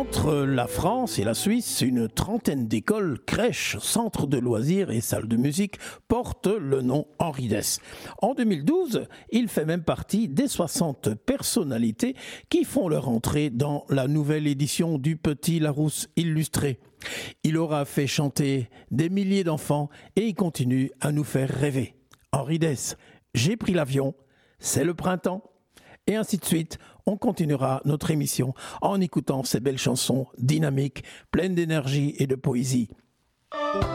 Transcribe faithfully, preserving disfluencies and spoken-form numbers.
Entre la France et la Suisse, une trentaine d'écoles, crèches, centres de loisirs et salles de musique portent le nom Henri Dess. En deux mille douze, il fait même partie des soixante personnalités qui font leur entrée dans la nouvelle édition du Petit Larousse illustré. Il aura fait chanter des milliers d'enfants et il continue à nous faire rêver. Henri Dess, j'ai pris l'avion, c'est le printemps. Et ainsi de suite, on continuera notre émission en écoutant ces belles chansons dynamiques, pleines d'énergie et de poésie.